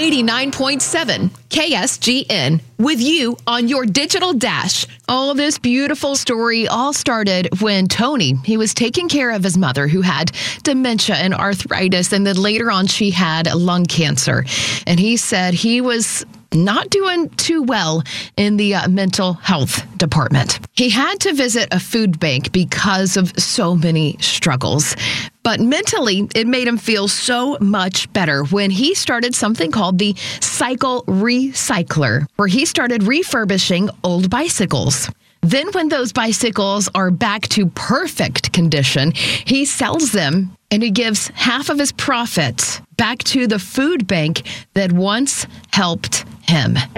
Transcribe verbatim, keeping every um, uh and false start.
eighty-nine point seven K S G N with you on your digital dash. All this beautiful story all started when Tony, he was taking care of his mother who had dementia and arthritis, and then later on she had lung cancer. And he said he was not doing too well in the uh, mental health department. He had to visit a food bank because of so many struggles. But mentally, it made him feel so much better when he started something called the Cycle Recycler, where he started refurbishing old bicycles. Then when those bicycles are back to perfect condition, he sells them and he gives half of his profits back to the food bank that once helped him.